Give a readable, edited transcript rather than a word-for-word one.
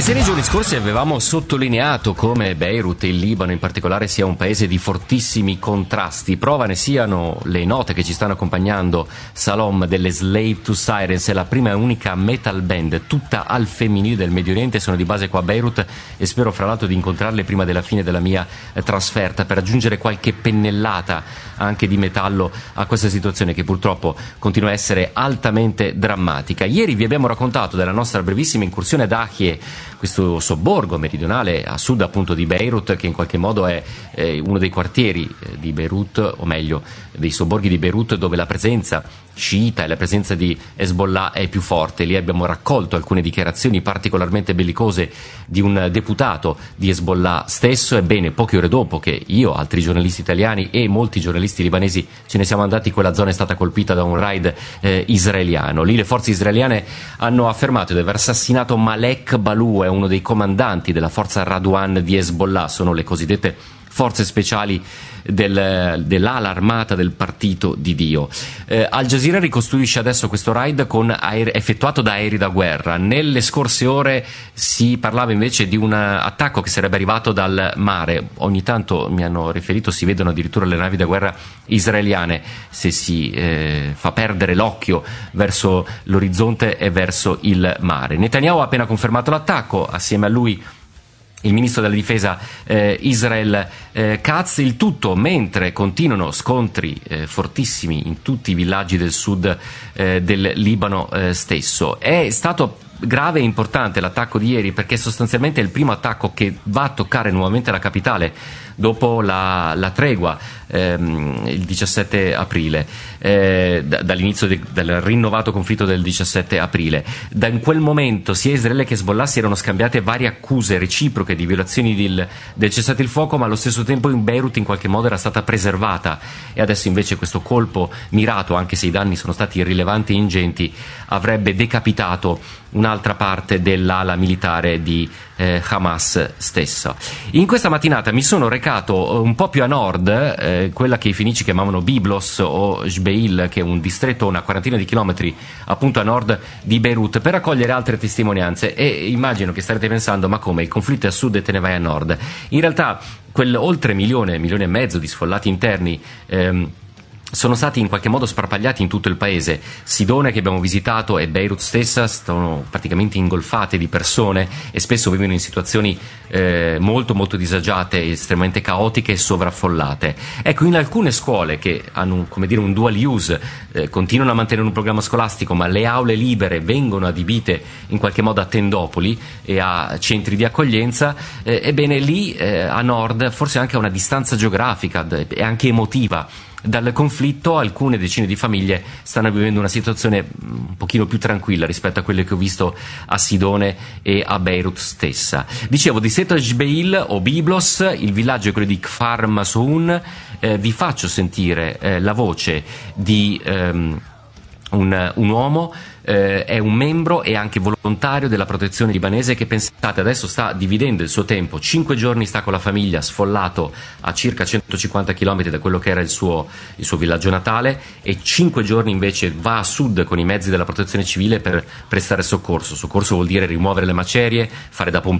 E se nei giorni scorsi avevamo sottolineato come Beirut e il Libano in particolare sia un paese di fortissimi contrasti, prova ne siano le note che ci stanno accompagnando. Salom delle Slave to Sirens è la prima e unica metal band tutta al femminile del Medio Oriente, sono di base qua a Beirut e spero fra l'altro di incontrarle prima della fine della mia trasferta per aggiungere qualche pennellata anche di metallo a questa situazione che purtroppo continua a essere altamente drammatica. Ieri vi abbiamo raccontato della nostra brevissima incursione ad Ahie, questo sobborgo meridionale a sud appunto di Beirut, che in qualche modo è uno dei quartieri di Beirut, o meglio dei sobborghi di Beirut, dove la presenza sciita e la presenza di Hezbollah è più forte. Lì abbiamo raccolto alcune dichiarazioni particolarmente bellicose di un deputato di Hezbollah stesso. Ebbene, poche ore dopo che io, altri giornalisti italiani e molti giornalisti libanesi ce ne siamo andati, quella zona è stata colpita da un raid israeliano. Lì le forze israeliane hanno affermato di aver assassinato Malek Balou, è uno dei comandanti della forza Radwan di Hezbollah, sono le cosiddette forze speciali dell'ala armata del partito di Dio. Al Jazeera ricostruisce adesso questo raid effettuato da aerei da guerra. Nelle scorse ore si parlava invece di un attacco che sarebbe arrivato dal mare. Ogni tanto mi hanno riferito si vedono addirittura le navi da guerra israeliane, se si fa perdere l'occhio verso l'orizzonte e verso il mare. Netanyahu ha appena confermato l'attacco, assieme a lui il ministro della difesa Israel Katz, il tutto mentre continuano scontri fortissimi in tutti i villaggi del sud del Libano stesso. È stato grave e importante l'attacco di ieri perché sostanzialmente è il primo attacco che va a toccare nuovamente la capitale dopo la tregua il 17 aprile, dall'inizio del rinnovato conflitto del 17 aprile. Da in quel momento sia Israele che Hezbollah si erano scambiate varie accuse reciproche di violazioni del cessate il fuoco, ma allo stesso tempo in Beirut in qualche modo era stata preservata, e adesso invece questo colpo mirato, anche se i danni sono stati irrilevanti e ingenti, avrebbe decapitato un'altra parte dell'ala militare di Hamas stessa. In questa mattinata mi sono recato un po' più a nord, quella che i fenici chiamavano Byblos o Jbeil, che è un distretto una quarantina di chilometri appunto a nord di Beirut, per raccogliere altre testimonianze. E immagino che starete pensando: ma come, il conflitto è a sud e te ne vai a nord? In realtà quel oltre milione e mezzo di sfollati interni sono stati in qualche modo sparpagliati in tutto il paese. Sidone, che abbiamo visitato, e Beirut stessa sono praticamente ingolfate di persone e spesso vivono in situazioni molto molto disagiate, estremamente caotiche e sovraffollate. Ecco, in alcune scuole che hanno un dual use, continuano a mantenere un programma scolastico, ma le aule libere vengono adibite in qualche modo a tendopoli e a centri di accoglienza. Ebbene, lì a nord, forse anche a una distanza geografica e anche emotiva dal conflitto, alcune decine di famiglie stanno vivendo una situazione un pochino più tranquilla rispetto a quelle che ho visto a Sidone e a Beirut stessa. Dicevo, distretto Jbeil o Byblos, il villaggio è quello di Kfar Masoun. Vi faccio sentire la voce di un uomo, è un membro e anche volontario della protezione libanese, che, pensate, adesso sta dividendo il suo tempo: 5 giorni sta con la famiglia sfollato a circa 150 km da quello che era il suo villaggio natale, e 5 giorni invece va a sud con i mezzi della protezione civile per prestare soccorso. Soccorso vuol dire rimuovere le macerie, fare da pompiere